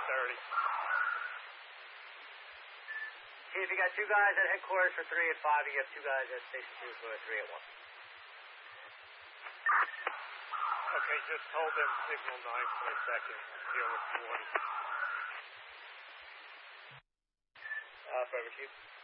30. Chief, you got 2 guys at headquarters for 3 and 5. You have 2 guys at Station 2 for 3 and 1. Okay, just hold them signal 9 for a second. Deal with 40. Forever, Chief.